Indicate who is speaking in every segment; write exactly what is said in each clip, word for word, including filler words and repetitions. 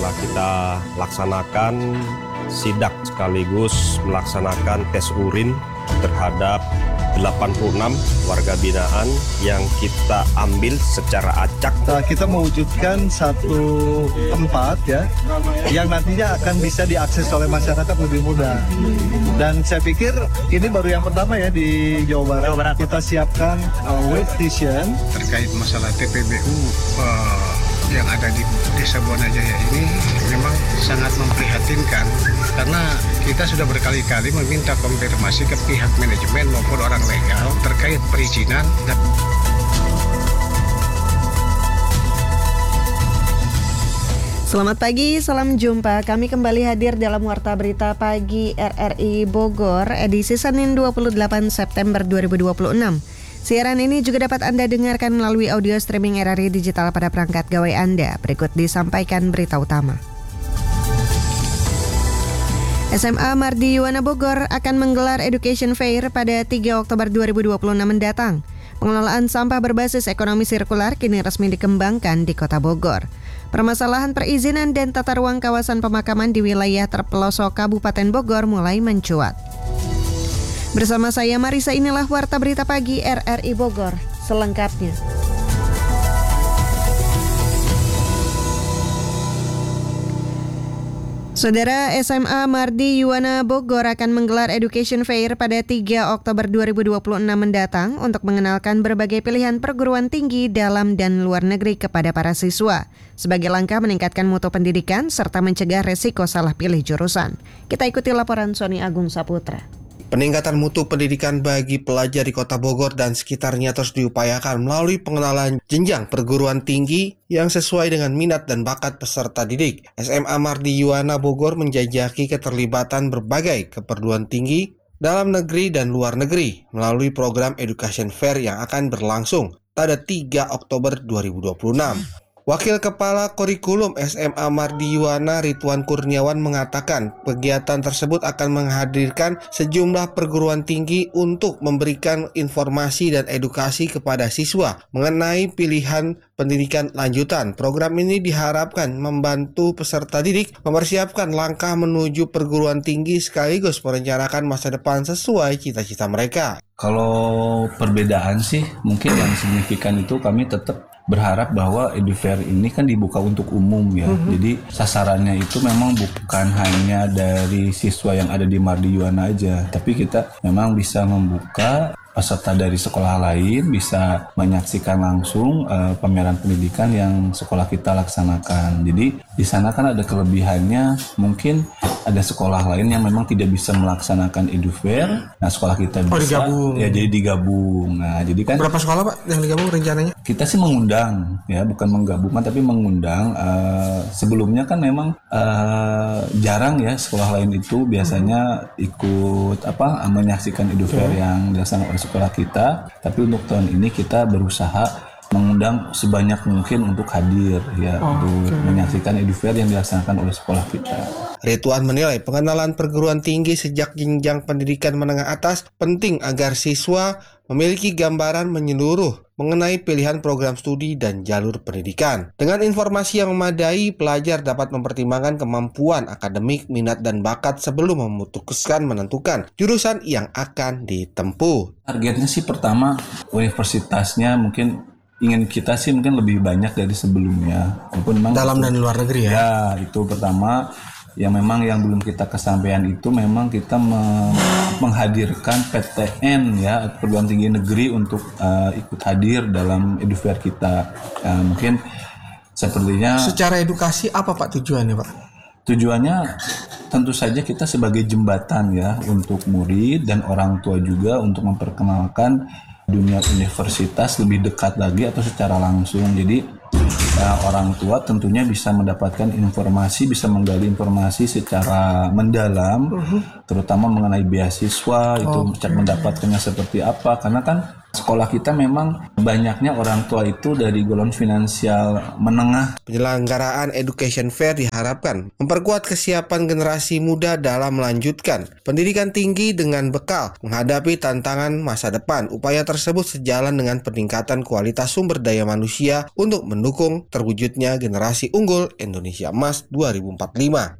Speaker 1: telah kita laksanakan sidak sekaligus melaksanakan tes urin terhadap delapan puluh enam warga binaan yang kita ambil secara acak.
Speaker 2: Nah, kita mewujudkan satu tempat ya yang nantinya akan bisa diakses oleh masyarakat lebih mudah. Dan saya pikir ini baru yang pertama ya di Jawa Barat. Jawa Barat. Kita siapkan uh, wait station
Speaker 3: terkait masalah T P B U uh, yang ada di Desa Buanajaya ini memang sangat memprihatinkan karena kita sudah berkali-kali meminta konfirmasi ke pihak manajemen maupun orang legal terkait perizinan dan
Speaker 4: Selamat pagi, salam jumpa. Kami kembali hadir dalam Warta Berita Pagi R R I Bogor, edisi Senin dua puluh delapan September dua ribu dua puluh enam. Siaran ini juga dapat Anda dengarkan melalui audio streaming R R I Digital pada perangkat gawai Anda. Berikut disampaikan berita utama. S M A Mardi Yuwana Bogor akan menggelar Education Fair pada tiga Oktober dua ribu dua puluh enam mendatang. Pengelolaan sampah berbasis ekonomi sirkular kini resmi dikembangkan di Kota Bogor. Permasalahan perizinan dan tata ruang kawasan pemakaman di wilayah terpelosok Kabupaten Bogor mulai mencuat. Bersama saya Marisa, inilah Warta Berita Pagi R R I Bogor selengkapnya. Saudara, S M A Mardi Yuwana Bogor akan menggelar Education Fair pada tiga Oktober dua ribu dua puluh enam mendatang untuk mengenalkan berbagai pilihan perguruan tinggi dalam dan luar negeri kepada para siswa, sebagai langkah meningkatkan mutu pendidikan serta mencegah resiko salah pilih jurusan. Kita ikuti laporan Sony Agung Saputra.
Speaker 5: Peningkatan mutu pendidikan bagi pelajar di Kota Bogor dan sekitarnya terus diupayakan melalui pengenalan jenjang perguruan tinggi yang sesuai dengan minat dan bakat peserta didik. S M A Mardi Yuwana Bogor menjajaki keterlibatan berbagai keperluan tinggi dalam negeri dan luar negeri melalui program Education Fair yang akan berlangsung pada tiga Oktober dua ribu dua puluh enam. Wakil Kepala Kurikulum S M A Mardi Yuwana Ridwan Kurniawan mengatakan kegiatan tersebut akan menghadirkan sejumlah perguruan tinggi untuk memberikan informasi dan edukasi kepada siswa mengenai pilihan pendidikan lanjutan. Program ini diharapkan membantu peserta didik mempersiapkan langkah menuju perguruan tinggi sekaligus merencanakan masa depan sesuai cita-cita mereka.
Speaker 6: Kalau perbedaan sih mungkin yang signifikan itu kami tetap berharap bahwa EduFair ini kan dibuka untuk umum ya. Mm-hmm. Jadi sasarannya itu memang bukan hanya dari siswa yang ada di Mardi Yuwana aja, tapi kita memang bisa membuka peserta dari sekolah lain bisa menyaksikan langsung uh, pameran pendidikan yang sekolah kita laksanakan. Jadi di sana kan ada kelebihannya, mungkin ada sekolah lain yang memang tidak bisa melaksanakan EduFair. Nah, sekolah kita bisa.
Speaker 7: Oh, digabung.
Speaker 6: Ya, jadi digabung. Nah, jadi kan
Speaker 7: berapa sekolah Pak yang digabung rencananya?
Speaker 6: Kita sih mengundang, ya, bukan menggabungkan tapi mengundang. Uh, sebelumnya kan memang uh, jarang ya sekolah lain itu biasanya hmm. ikut apa menyaksikan EduFair okay. yang dilaksanakan oleh sekolah kita. Tapi untuk tahun ini kita berusaha mengundang sebanyak mungkin untuk hadir ya oh, untuk okay. menyaksikan EduFair yang dilaksanakan oleh sekolah kita.
Speaker 5: Ridwan menilai pengenalan perguruan tinggi sejak jenjang pendidikan menengah atas penting agar siswa memiliki gambaran menyeluruh mengenai pilihan program studi dan jalur pendidikan. Dengan informasi yang memadai, pelajar dapat mempertimbangkan kemampuan akademik, minat dan bakat sebelum memutuskan menentukan jurusan yang akan ditempuh.
Speaker 6: Targetnya sih pertama universitasnya mungkin ingin kita sih mungkin lebih banyak dari sebelumnya. Walaupun memang
Speaker 7: dalam
Speaker 6: itu,
Speaker 7: dan luar negeri ya.
Speaker 6: Ya, itu pertama. Yang memang yang belum kita kesampaian itu memang kita me- menghadirkan P T N ya, perguruan tinggi negeri untuk uh, ikut hadir dalam EduFair kita. Uh, mungkin sepertinya
Speaker 7: secara edukasi apa Pak tujuannya Pak?
Speaker 6: Tujuannya tentu saja kita sebagai jembatan ya untuk murid dan orang tua juga untuk memperkenalkan dunia universitas lebih dekat lagi atau secara langsung. Jadi uh, orang tua tentunya bisa mendapatkan informasi, bisa menggali informasi secara mendalam, uh-huh. terutama mengenai beasiswa itu okay. mendapatkannya seperti apa. Karena kan Sekolah kita memang banyaknya orang tua itu dari golongan finansial menengah.
Speaker 5: Penyelenggaraan Education Fair diharapkan memperkuat kesiapan generasi muda dalam melanjutkan pendidikan tinggi dengan bekal menghadapi tantangan masa depan. Upaya tersebut sejalan dengan peningkatan kualitas sumber daya manusia untuk mendukung terwujudnya generasi unggul Indonesia Emas dua ribu empat puluh lima.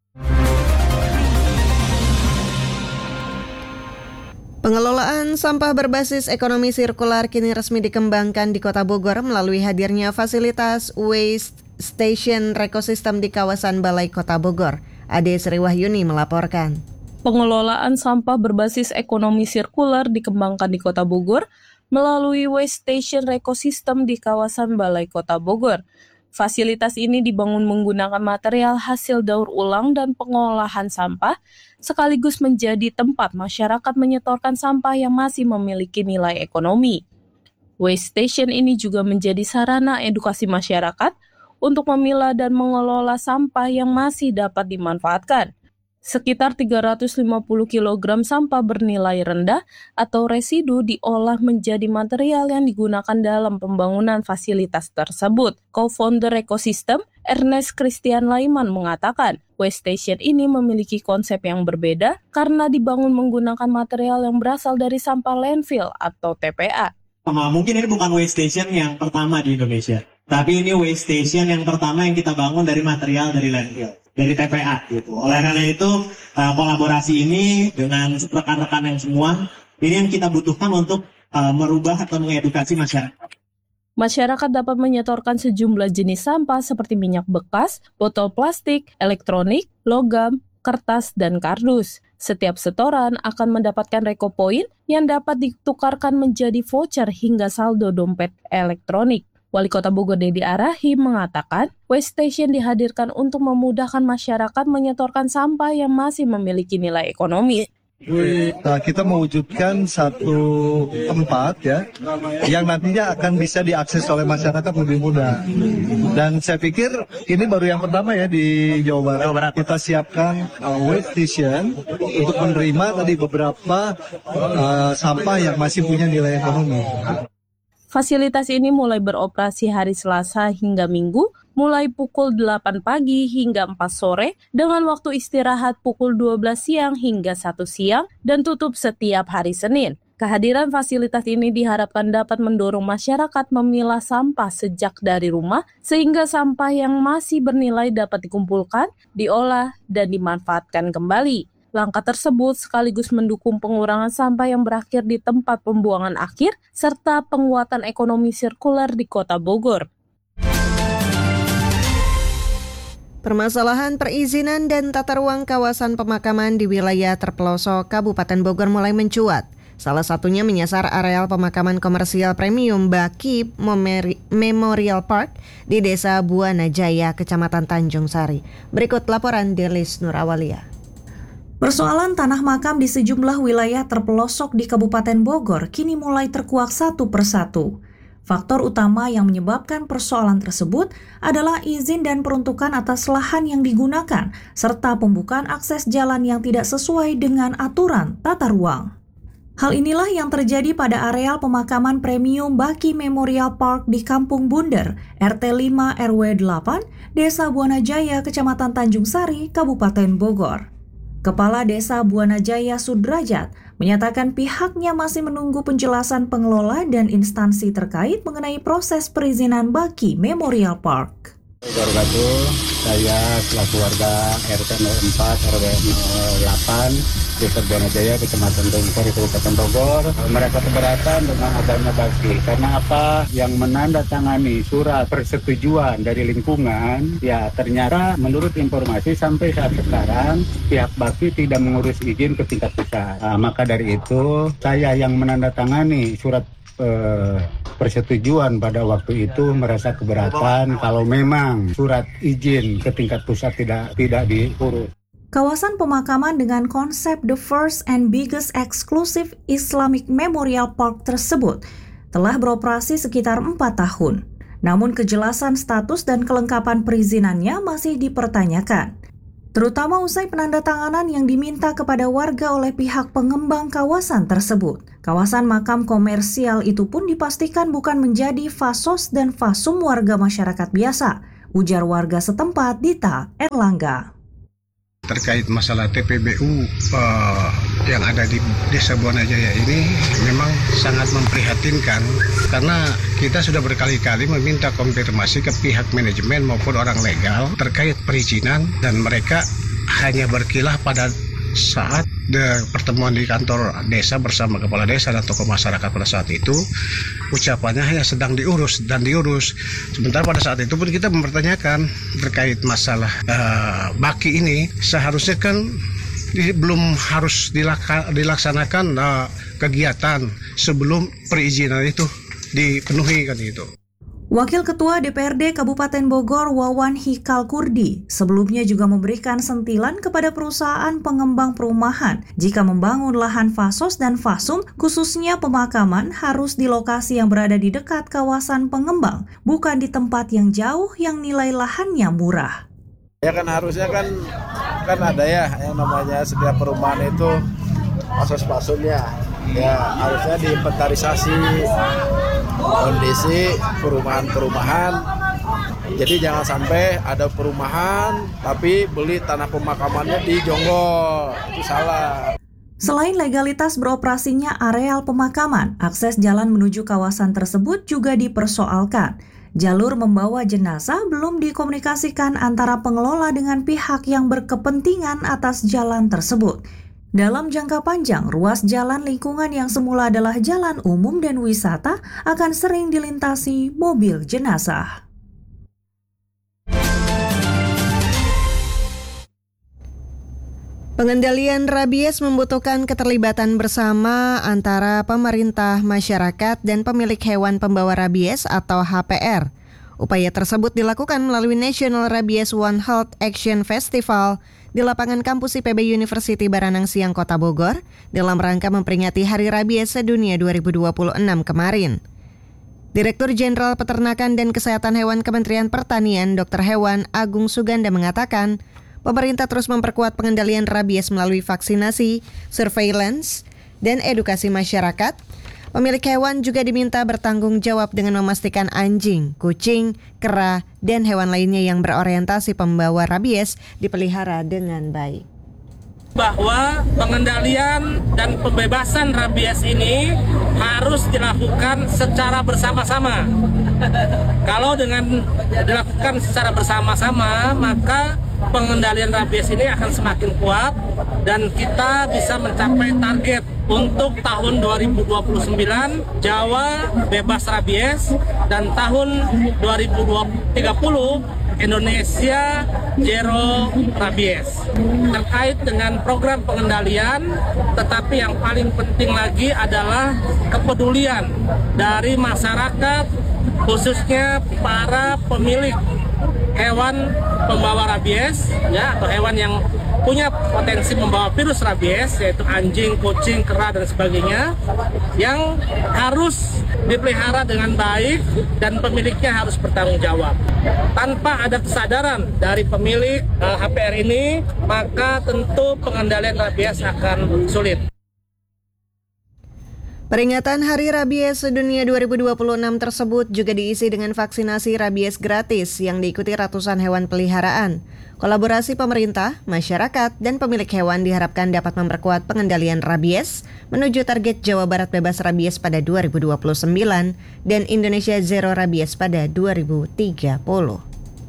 Speaker 4: Pengelolaan sampah berbasis ekonomi sirkular kini resmi dikembangkan di Kota Bogor melalui hadirnya fasilitas Waste Station Rekosistem di kawasan Balai Kota Bogor. Ade Sri Wahyuni melaporkan.
Speaker 8: Pengelolaan sampah berbasis ekonomi sirkular dikembangkan di Kota Bogor melalui Waste Station Rekosistem di kawasan Balai Kota Bogor. Fasilitas ini dibangun menggunakan material hasil daur ulang dan pengolahan sampah, sekaligus menjadi tempat masyarakat menyetorkan sampah yang masih memiliki nilai ekonomi. Waste Station ini juga menjadi sarana edukasi masyarakat untuk memilah dan mengelola sampah yang masih dapat dimanfaatkan. Sekitar tiga ratus lima puluh kilogram sampah bernilai rendah atau residu diolah menjadi material yang digunakan dalam pembangunan fasilitas tersebut. Co-founder ekosistem, Ernest Christian Laiman mengatakan, Waste Station ini memiliki konsep yang berbeda karena dibangun menggunakan material yang berasal dari sampah landfill atau T P A.
Speaker 9: Mungkin ini bukan Waste Station yang pertama di Indonesia, tapi ini Waste Station yang pertama yang kita bangun dari material dari landfill, dari T P A gitu. Oleh karena itu uh, kolaborasi ini dengan rekan-rekan yang semua ini yang kita butuhkan untuk uh, merubah atau mengedukasi masyarakat.
Speaker 8: Masyarakat dapat menyetorkan sejumlah jenis sampah seperti minyak bekas, botol plastik, elektronik, logam, kertas, dan kardus. Setiap setoran akan mendapatkan reko poin yang dapat ditukarkan menjadi voucher hingga saldo dompet elektronik. Wali Kota Bogor Dedi Arahim mengatakan, Waste Station dihadirkan untuk memudahkan masyarakat menyetorkan sampah yang masih memiliki nilai ekonomi.
Speaker 2: Nah, kita mewujudkan satu tempat ya yang nantinya akan bisa diakses oleh masyarakat lebih mudah. Dan saya pikir ini baru yang pertama ya di Jawa Barat. Jawa Barat. Kita siapkan uh, waste station untuk menerima tadi beberapa uh, sampah yang masih punya nilai ekonomi.
Speaker 8: Fasilitas ini mulai beroperasi hari Selasa hingga Minggu, mulai pukul delapan pagi hingga empat sore, dengan waktu istirahat pukul dua belas siang hingga satu siang, dan tutup setiap hari Senin. Kehadiran fasilitas ini diharapkan dapat mendorong masyarakat memilah sampah sejak dari rumah, sehingga sampah yang masih bernilai dapat dikumpulkan, diolah, dan dimanfaatkan kembali. Langkah tersebut sekaligus mendukung pengurangan sampah yang berakhir di tempat pembuangan akhir, serta penguatan ekonomi sirkular di Kota Bogor.
Speaker 4: Permasalahan perizinan dan tata ruang kawasan pemakaman di wilayah terpelosok Kabupaten Bogor mulai mencuat. Salah satunya menyasar areal pemakaman komersial premium Baki Memorial Park di Desa Buana Jaya, Kecamatan Tanjung Sari. Berikut laporan Delis Nurawalia.
Speaker 10: Persoalan tanah makam di sejumlah wilayah terpelosok di Kabupaten Bogor kini mulai terkuak satu persatu. Faktor utama yang menyebabkan persoalan tersebut adalah izin dan peruntukan atas lahan yang digunakan, serta pembukaan akses jalan yang tidak sesuai dengan aturan tata ruang. Hal inilah yang terjadi pada areal pemakaman premium Baki Memorial Park di Kampung Bunder, R T lima R W delapan, Desa Buana Jaya, Kecamatan Tanjung Sari, Kabupaten Bogor. Kepala Desa Buana Jaya Sudrajat menyatakan pihaknya masih menunggu penjelasan pengelola dan instansi terkait mengenai proses perizinan Baki Memorial Park.
Speaker 11: Wabarakatuh, saya selaku warga R T nol empat R W nol delapan Desa Buana Jaya, Kecamatan Tanjung Sari, Kabupaten Bogor. Mereka keberatan dengan adanya Baki karena apa? Yang menandatangani surat persetujuan dari lingkungan, ya ternyata menurut informasi sampai saat sekarang pihak Baki tidak mengurus izin ke tingkat pusat. Nah, maka dari itu saya yang menandatangani surat Uh, persetujuan pada waktu itu merasa keberatan kalau memang surat izin ke tingkat pusat tidak tidak diurus.
Speaker 10: Kawasan pemakaman dengan konsep The First and Biggest Exclusive Islamic Memorial Park tersebut telah beroperasi sekitar empat tahun. Namun kejelasan status dan kelengkapan perizinannya masih dipertanyakan. terutama usai penandatanganan yang diminta kepada warga oleh pihak pengembang kawasan tersebut. Kawasan makam komersial itu pun dipastikan bukan menjadi fasos dan fasum warga masyarakat biasa, ujar warga setempat Dita Erlangga.
Speaker 3: Terkait masalah T P B U uh, yang ada di Desa Buanajaya ini memang sangat memprihatinkan karena kita sudah berkali-kali meminta konfirmasi ke pihak manajemen maupun orang legal terkait perizinan dan mereka hanya berkilah pada saat de, pertemuan di kantor desa bersama kepala desa dan tokoh masyarakat pada saat itu, ucapannya hanya sedang diurus dan diurus. Sementara pada saat itu pun kita mempertanyakan terkait masalah uh, baki ini, seharusnya kan di, belum harus dilaka, dilaksanakan uh, kegiatan sebelum perizinan itu dipenuhi kan itu.
Speaker 10: Wakil Ketua D P R D Kabupaten Bogor Wawan Hikal Kurdi sebelumnya juga memberikan sentilan kepada perusahaan pengembang perumahan jika membangun lahan fasos dan fasum, khususnya pemakaman, harus di lokasi yang berada di dekat kawasan pengembang, bukan di tempat yang jauh yang nilai lahannya murah.
Speaker 12: Ya kan harusnya kan kan ada ya yang namanya setiap perumahan itu fasos-fasumnya. Ya harusnya diinventarisasi kondisi perumahan-perumahan. Jadi jangan sampai ada perumahan tapi beli tanah pemakamannya di Jonggol. Itu salah.
Speaker 10: Selain legalitas beroperasinya areal pemakaman, akses jalan menuju kawasan tersebut juga dipersoalkan. Jalur membawa jenazah belum dikomunikasikan antara pengelola dengan pihak yang berkepentingan atas jalan tersebut. Dalam jangka panjang, ruas jalan lingkungan yang semula adalah jalan umum dan wisata akan sering dilintasi mobil jenazah.
Speaker 4: Pengendalian rabies membutuhkan keterlibatan bersama antara pemerintah, masyarakat, dan pemilik hewan pembawa rabies atau H P R. Upaya tersebut dilakukan melalui National Rabies One Health Action Festival di lapangan kampus I P B University Baranang Siang, Kota Bogor, dalam rangka memperingati Hari Rabies Sedunia dua ribu dua puluh enam kemarin. Direktur Jenderal Peternakan dan Kesehatan Hewan Kementerian Pertanian, Dokter Hewan Agung Suganda mengatakan, pemerintah terus memperkuat pengendalian rabies melalui vaksinasi, surveillance, dan edukasi masyarakat. Pemilik hewan juga diminta bertanggung jawab dengan memastikan anjing, kucing, kera, dan hewan lainnya yang berorientasi pembawa rabies dipelihara dengan baik.
Speaker 13: Bahwa pengendalian dan pembebasan rabies ini harus dilakukan secara bersama-sama. Kalau dengan dilakukan secara bersama-sama, maka pengendalian rabies ini akan semakin kuat dan kita bisa mencapai target untuk tahun dua ribu dua puluh sembilan Jawa bebas rabies dan tahun dua ribu tiga puluh Indonesia zero rabies. Terkait dengan program pengendalian, tetapi yang paling penting lagi adalah kepedulian dari masyarakat, khususnya para pemilik hewan pembawa rabies, ya, atau hewan yang punya potensi membawa virus rabies, yaitu anjing, kucing, kera, dan sebagainya, yang harus dipelihara dengan baik dan pemiliknya harus bertanggung jawab. Tanpa ada kesadaran dari pemilik uh, H P R ini, maka tentu pengendalian rabies akan sulit.
Speaker 4: Peringatan Hari Rabies Sedunia dua ribu dua puluh enam tersebut juga diisi dengan vaksinasi rabies gratis yang diikuti ratusan hewan peliharaan. Kolaborasi pemerintah, masyarakat, dan pemilik hewan diharapkan dapat memperkuat pengendalian rabies menuju target Jawa Barat bebas rabies pada dua ribu dua puluh sembilan dan Indonesia zero rabies pada dua ribu tiga puluh.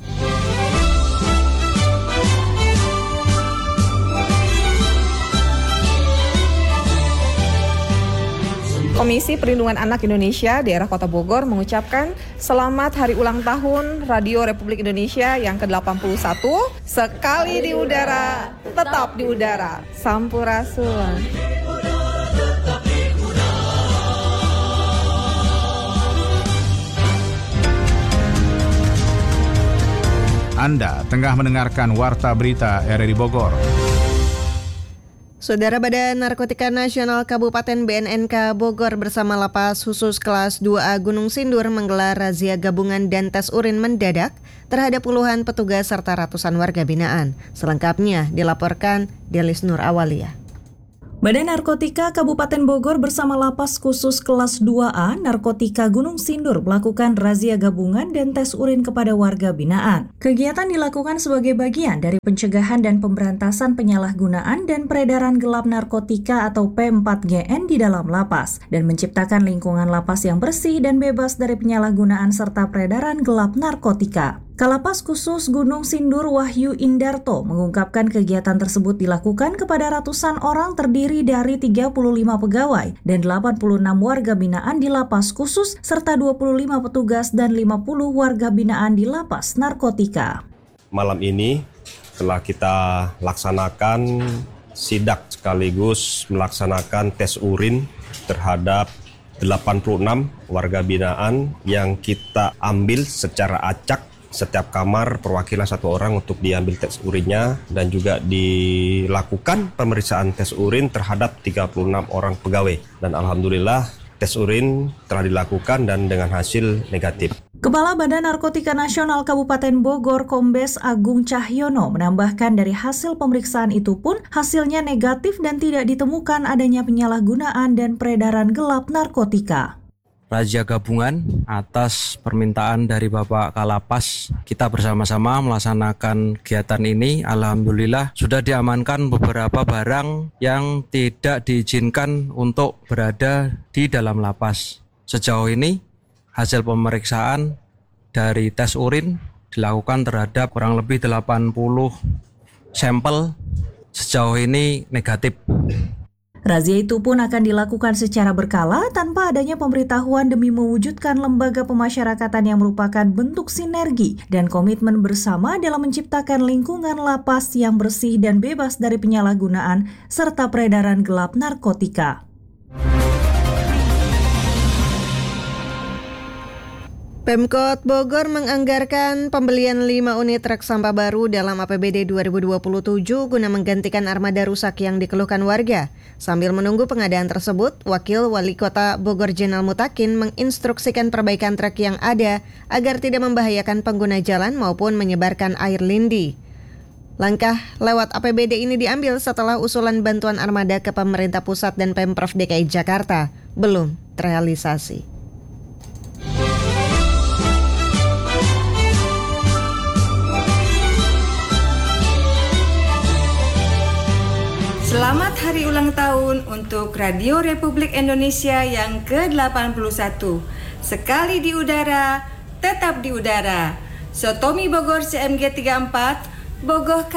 Speaker 14: Komisi Perlindungan Anak Indonesia Daerah Kota Bogor mengucapkan selamat hari ulang tahun Radio Republik Indonesia yang ke delapan puluh satu. Sekali di udara, tetap di udara. Sampurasun.
Speaker 15: Anda tengah mendengarkan Warta Berita R R I Bogor.
Speaker 4: Saudara Badan Narkotika Nasional Kabupaten B N N K Bogor bersama Lapas Khusus Kelas dua A Gunung Sindur menggelar razia gabungan dan tes urin mendadak terhadap puluhan petugas serta ratusan warga binaan. Selengkapnya dilaporkan Delis Nur Awalia.
Speaker 10: Badan Narkotika Kabupaten Bogor bersama Lapas Khusus Kelas dua A Narkotika Gunung Sindur melakukan razia gabungan dan tes urin kepada warga binaan. Kegiatan dilakukan sebagai bagian dari pencegahan dan pemberantasan penyalahgunaan dan peredaran gelap narkotika atau P empat G N di dalam lapas dan menciptakan lingkungan lapas yang bersih dan bebas dari penyalahgunaan serta peredaran gelap narkotika. Kalapas Khusus Gunung Sindur Wahyu Indarto mengungkapkan kegiatan tersebut dilakukan kepada ratusan orang terdiri dari tiga puluh lima pegawai dan delapan puluh enam warga binaan di lapas khusus serta dua puluh lima petugas dan lima puluh warga binaan di lapas narkotika.
Speaker 1: Malam ini telah kita laksanakan sidak sekaligus melaksanakan tes urin terhadap delapan puluh enam warga binaan yang kita ambil secara acak. Setiap kamar perwakilan satu orang untuk diambil tes urinnya dan juga dilakukan pemeriksaan tes urin terhadap tiga puluh enam orang pegawai. Dan alhamdulillah tes urin telah dilakukan dan dengan hasil negatif.
Speaker 10: Kepala Badan Narkotika Nasional Kabupaten Bogor Kombes Agung Cahyono menambahkan dari hasil pemeriksaan itu pun hasilnya negatif dan tidak ditemukan adanya penyalahgunaan dan peredaran gelap narkotika.
Speaker 15: Razia gabungan atas permintaan dari Bapak Kalapas, kita bersama-sama melaksanakan kegiatan ini. Alhamdulillah sudah diamankan beberapa barang yang tidak diizinkan untuk berada di dalam lapas. Sejauh ini hasil pemeriksaan dari tes urin dilakukan terhadap kurang lebih delapan puluh sampel. Sejauh ini negatif.
Speaker 10: Razia itu pun akan dilakukan secara berkala tanpa adanya pemberitahuan demi mewujudkan lembaga pemasyarakatan yang merupakan bentuk sinergi dan komitmen bersama dalam menciptakan lingkungan lapas yang bersih dan bebas dari penyalahgunaan serta peredaran gelap narkotika.
Speaker 4: Pemkot Bogor menganggarkan pembelian lima unit truk sampah baru dalam A P B D dua ribu dua puluh tujuh guna menggantikan armada rusak yang dikeluhkan warga. Sambil menunggu pengadaan tersebut, Wakil Wali Kota Bogor Jenal Mutakin menginstruksikan perbaikan truk yang ada agar tidak membahayakan pengguna jalan maupun menyebarkan air lindi. Langkah lewat A P B D ini diambil setelah usulan bantuan armada ke pemerintah pusat dan Pemprov D K I Jakarta belum terrealisasi.
Speaker 16: Selamat hari ulang tahun untuk Radio Republik Indonesia yang ke delapan puluh satu. Sekali di udara, tetap di udara. Sotomi Bogor C M G tiga puluh empat, Bogor